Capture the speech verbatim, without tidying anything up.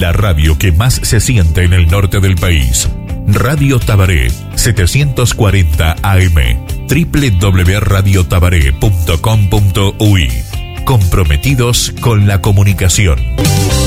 la radio que más se siente en el norte del país. Radio Tabaré, setecientos cuarenta A M, doble u doble u doble u punto radio tabaré punto com punto u y. Comprometidos con la comunicación.